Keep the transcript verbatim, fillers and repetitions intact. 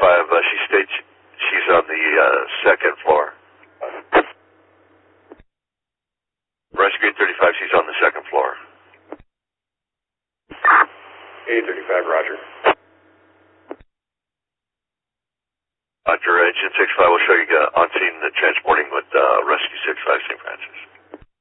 thirty-five, uh, she states she's on the uh, second floor. Rescue eight thirty-five, she's on the second floor. eight thirty-five, roger. Roger, Engine six five will show you uh, on scene the transporting with uh, Rescue six five Saint Francis.